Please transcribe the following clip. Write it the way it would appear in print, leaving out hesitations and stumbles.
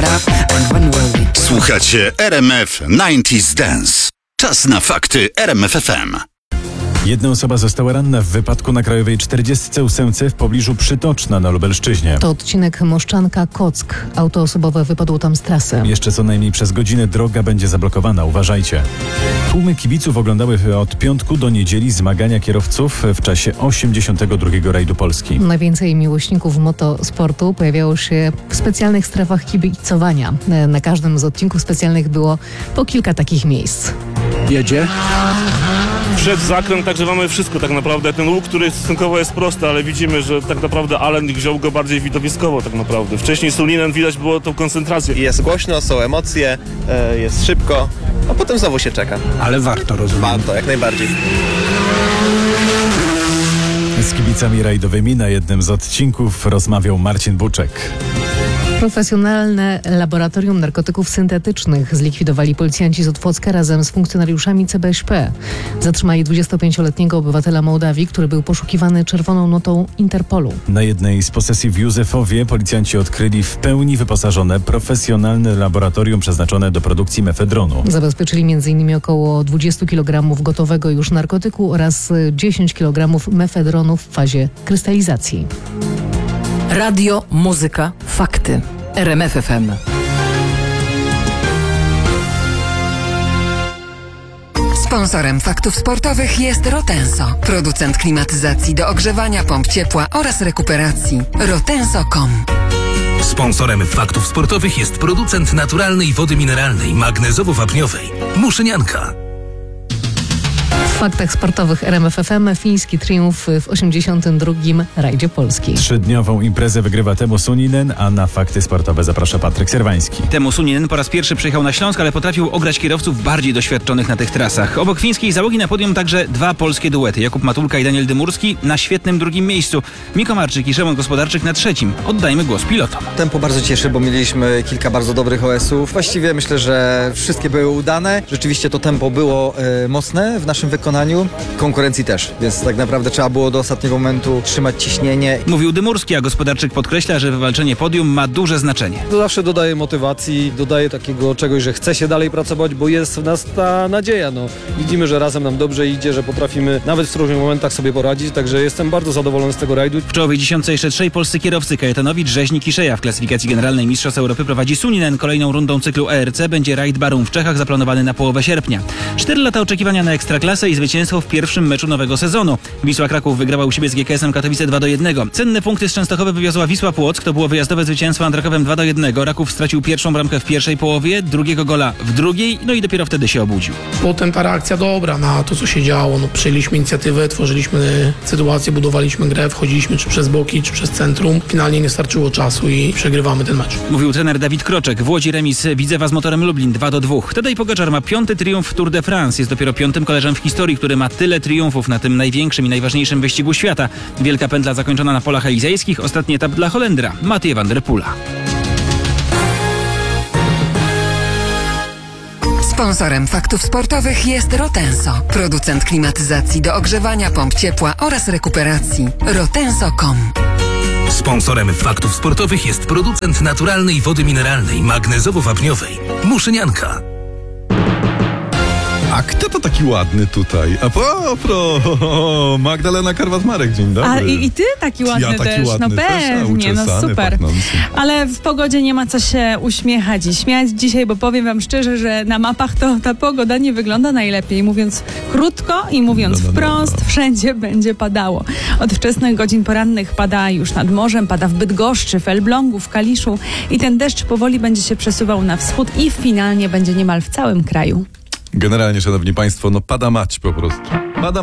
Słuchacie RMF 90s Dance. Czas na fakty RMF FM. Jedna osoba została ranna w wypadku na Krajowej 48 w pobliżu Przytoczna na Lubelszczyźnie. To odcinek Moszczanka-Kock. Auto osobowe wypadło tam z trasy. Jeszcze co najmniej przez godzinę droga będzie zablokowana. Uważajcie. Tłumy kibiców oglądały od piątku do niedzieli zmagania kierowców w czasie 82. rajdu Polski. Najwięcej miłośników motosportu pojawiało się w specjalnych strefach kibicowania. Na każdym z odcinków specjalnych było po kilka takich miejsc. Jedzie. Przed zakręt, także mamy wszystko tak naprawdę. Ten łuk, który stosunkowo jest prosty, ale widzimy, że tak naprawdę Allen wziął go bardziej widowiskowo tak naprawdę. Wcześniej Sulinen widać było tą koncentrację. Jest głośno, są emocje, jest szybko, a potem znowu się czeka. Ale warto, rozumiem. Warto, jak najbardziej. Z kibicami rajdowymi na jednym z odcinków rozmawiał Marcin Buczek. Profesjonalne laboratorium narkotyków syntetycznych zlikwidowali policjanci z Otwocka razem z funkcjonariuszami CBŚP. Zatrzymali 25-letniego obywatela Mołdawii, który był poszukiwany czerwoną notą Interpolu. Na jednej z posesji w Józefowie policjanci odkryli w pełni wyposażone profesjonalne laboratorium przeznaczone do produkcji mefedronu. Zabezpieczyli m.in. około 20 kg gotowego już narkotyku oraz 10 kg mefedronu w fazie krystalizacji. Radio, muzyka, fakty. RMF FM. Sponsorem faktów sportowych jest Rotenso, producent klimatyzacji do ogrzewania, pomp ciepła oraz rekuperacji. Rotenso.com. Sponsorem faktów sportowych jest producent naturalnej wody mineralnej magnezowo-wapniowej Muszynianka. W faktach sportowych RMF FM fiński triumf w 82. rajdzie Polski. Trzydniową imprezę wygrywa Teemu Suninen, a na fakty sportowe zaprasza Patryk Sierwański. Teemu Suninen po raz pierwszy przyjechał na Śląsk, ale potrafił ograć kierowców bardziej doświadczonych na tych trasach. Obok fińskiej załogi na podium także dwa polskie duety. Jakub Matulka i Daniel Dymurski na świetnym drugim miejscu. Miko Marczyk i Szymon Gospodarczyk na trzecim. Oddajmy głos pilotom. Tempo bardzo cieszy, bo mieliśmy kilka bardzo dobrych OS-ów. Właściwie myślę, że wszystkie były udane. Rzeczywiście to tempo było mocne w naszym wykonaniu. Konkurencji też, więc tak naprawdę trzeba było do ostatniego momentu trzymać ciśnienie. Mówił Dymurski, a Gospodarczyk podkreśla, że wywalczenie podium ma duże znaczenie. To zawsze dodaje motywacji, dodaje takiego czegoś, że chce się dalej pracować, bo jest w nas ta nadzieja. Widzimy, że razem nam dobrze idzie, że potrafimy nawet w trudnych momentach sobie poradzić, także jestem bardzo zadowolony z tego rajdu. W czołowej dziesiątce jeszcze trzej polscy kierowcy: Kajetanowicz, Rzeźnik i Szeja. W klasyfikacji generalnej Mistrzostw Europy prowadzi Suninen. Kolejną rundą cyklu ERC będzie rajd Barum w Czechach zaplanowany na połowę sierpnia. 4 lata oczekiwania na Ekstraklasę i zwycięstwo w pierwszym meczu nowego sezonu. Wisła Kraków wygrała u siebie z GKS-em Katowice 2-1. Cenne punkty z Częstochowy wywiozła Wisła Płock. To było wyjazdowe zwycięstwo nad Rakowem 2-1. Raków stracił pierwszą bramkę w pierwszej połowie, drugiego gola w drugiej, no i dopiero wtedy się obudził. Potem ta reakcja dobra na to, co się działo. Przejęliśmy inicjatywę, tworzyliśmy sytuację, budowaliśmy grę, wchodziliśmy czy przez boki, czy przez centrum. Finalnie nie starczyło czasu i przegrywamy ten mecz. Mówił trener Dawid Kroczek. W Łodzi remis Widzewa z Motorem Lublin 2-2. Tadej Pogaczar ma 5. triumf w Tour de France. Jest dopiero 5. kolarzem w historii, który ma tyle triumfów na tym największym i najważniejszym wyścigu świata. Wielka pętla zakończona na polach elizejskich. Ostatni etap dla Holendra Mathieu van der Poela. Sponsorem faktów sportowych jest Rotenso, producent klimatyzacji do ogrzewania, pomp ciepła oraz rekuperacji. Rotenso.com. Sponsorem faktów sportowych jest producent naturalnej wody mineralnej magnezowo-wapniowej Muszynianka. A kto to taki ładny tutaj? Magdalena Karwat-Marek, dzień dobry. A i ty taki ładny ja taki też, ładny no też, pewnie, no super. Pachnący. Ale w pogodzie nie ma co się uśmiechać i śmiać dzisiaj, bo powiem wam szczerze, że na mapach to ta pogoda nie wygląda najlepiej. Mówiąc krótko i mówiąc wprost, wszędzie będzie padało. Od wczesnych godzin porannych pada już nad morzem, pada w Bydgoszczy, w Elblągu, w Kaliszu i ten deszcz powoli będzie się przesuwał na wschód i finalnie będzie niemal w całym kraju. Generalnie, szanowni państwo, pada mać po prostu. Pada